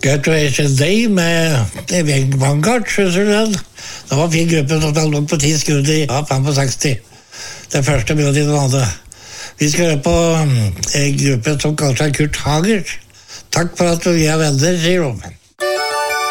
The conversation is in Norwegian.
Graduation Day med Vanguard, skjønner du den? Det var en fin gruppe som lå på 10 sekunder i 65. Det første melodien den hadde. Vi skal høre på en gruppe som kaller seg Kurt Hager. Takk for at du er venner, sier hun.